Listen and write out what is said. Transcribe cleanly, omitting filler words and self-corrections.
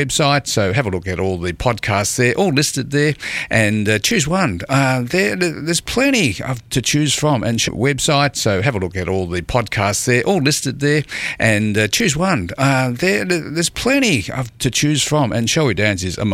website, so have a look at all the podcasts there, all listed there, and choose one. There's plenty to choose from, and website, so have a look at all the podcasts there, all listed there, and choose one. There's plenty to choose from, and Showy Downs is